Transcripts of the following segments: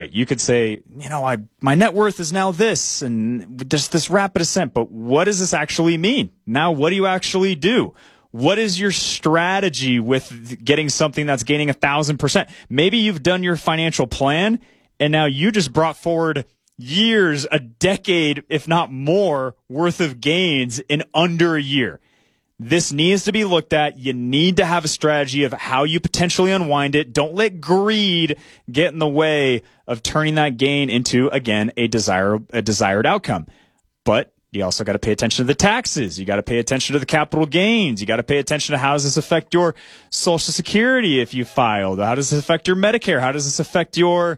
great. You could say, my net worth is now this, and just this rapid ascent. But what does this actually mean? Now, what do you actually do? What is your strategy with getting something that's gaining 1,000%? Maybe you've done your financial plan, and now you just brought forward years, a decade, if not more, worth of gains in under a year. This needs to be looked at. You need to have a strategy of how you potentially unwind it. Don't let greed get in the way of turning that gain into, again, a desired outcome. But you also got to pay attention to the taxes. You got to pay attention to the capital gains. You got to pay attention to how does this affect your Social Security if you filed? How does this affect your Medicare? How does this affect your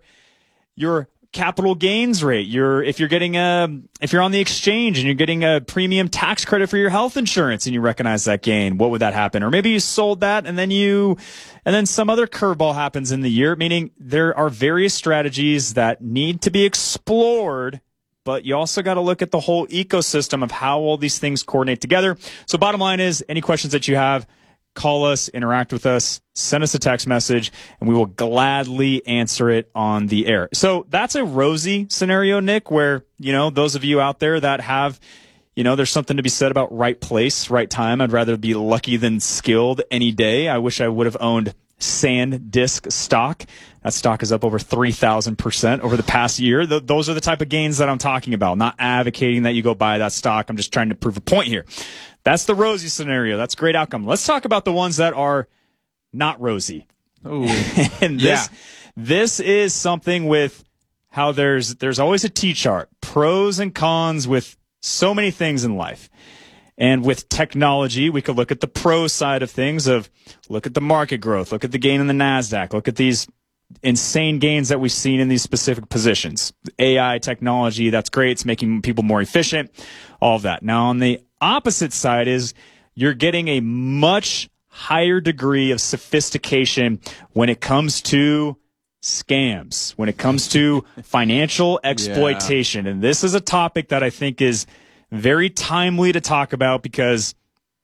capital gains rate? If you're on the exchange and you're getting a premium tax credit for your health insurance and you recognize that gain, what would that happen? Or maybe you sold that and then some other curveball happens in the year, meaning there are various strategies that need to be explored, but you also got to look at the whole ecosystem of how all these things coordinate together. So bottom line is, any questions that you have, call us, interact with us, send us a text message, and we will gladly answer it on the air. So that's a rosy scenario, Nick, where, those of you out there that have, there's something to be said about right place, right time. I'd rather be lucky than skilled any day. I wish I would have owned SanDisk stock. That stock is up over 3,000% over the past year. Those are the type of gains that I'm talking about. I'm not advocating that you go buy that stock. I'm just trying to prove a point here. That's the rosy scenario. That's a great outcome. Let's talk about the ones that are not rosy. Ooh. And this is something with how there's always a T-chart, pros and cons with so many things in life. And with technology, we could look at the pro side of things look at the market growth, look at the gain in the NASDAQ, look at these insane gains that we've seen in these specific positions. AI technology, that's great. It's making people more efficient, all of that. Now, on the opposite side is you're getting a much higher degree of sophistication when it comes to scams, when it comes to financial exploitation. And this is a topic that I think is very timely to talk about because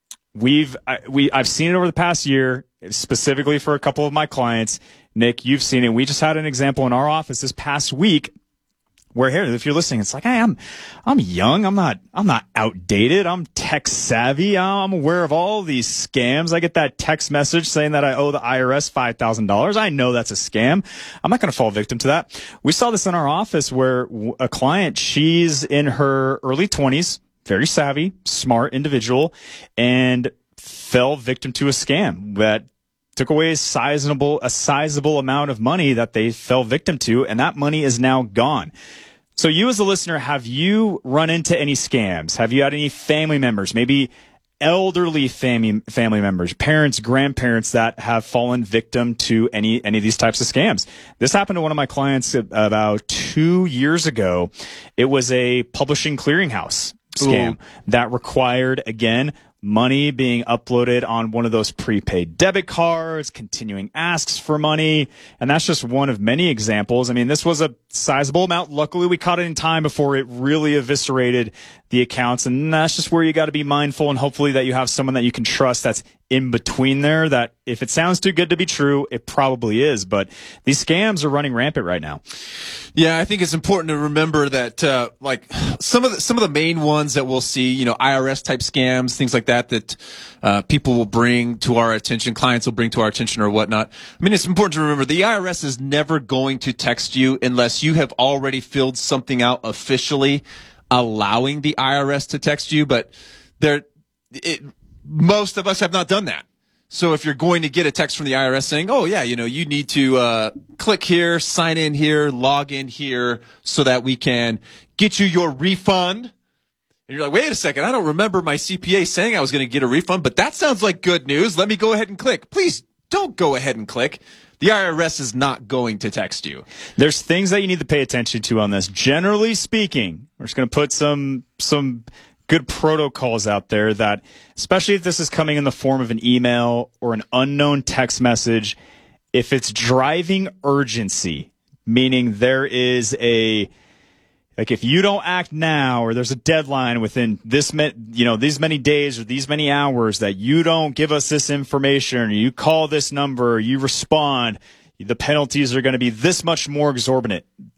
I've seen it over the past year, specifically for a couple of my clients. Nick, you've seen it. We just had an example in our office this past week where, here, if you're listening, it's like, hey, I'm young. I'm not outdated. I'm tech savvy. I'm aware of all these scams. I get that text message saying that I owe the IRS $5,000. I know that's a scam. I'm not going to fall victim to that. We saw this in our office where a client, she's in her early 20s, very savvy, smart individual, and fell victim to a scam that took away a sizable amount of money that they fell victim to, and that money is now gone. So you as a listener, have you run into any scams? Have you had any family members, maybe elderly family members, parents, grandparents that have fallen victim to any of these types of scams? This happened to one of my clients about 2 years ago. It was a publishing clearinghouse scam that required, again, money being uploaded on one of those prepaid debit cards, continuing asks for money. And that's just one of many examples. I mean, this was a sizable amount. Luckily, we caught it in time before it really eviscerated the accounts. And that's just where you got to be mindful, and hopefully that you have someone that you can trust that's in between there, that if it sounds too good to be true, it probably is. But these scams are running rampant right now. Yeah, I think it's important to remember that, some of the main ones that we'll see, IRS type scams, things like that people will bring to our attention, clients will bring to our attention or whatnot. I mean, it's important to remember the IRS is never going to text you unless you have already filled something out officially allowing the IRS to text you. But most of us have not done that. So if you're going to get a text from the IRS saying, oh, yeah, you need to click here, sign in here, log in here so that we can get you your refund. And you're like, wait a second, I don't remember my CPA saying I was going to get a refund, but that sounds like good news. Let me go ahead and click. Please don't go ahead and click. The IRS is not going to text you. There's things that you need to pay attention to on this. Generally speaking, we're just going to put some good protocols out there that, especially if this is coming in the form of an email or an unknown text message, if it's driving urgency, meaning there is if you don't act now, or there's a deadline within these many days or these many hours that you don't give us this information, or you call this number, or you respond, the penalties are going to be this much more exorbitant.